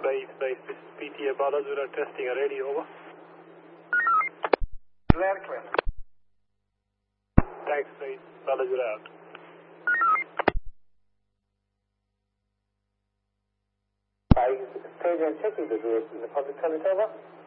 Saeed, this is PTA Baladura testing a radio, over. Loud and clear. Thanks, Saeed. Baladura out. Are you checking the public comment over?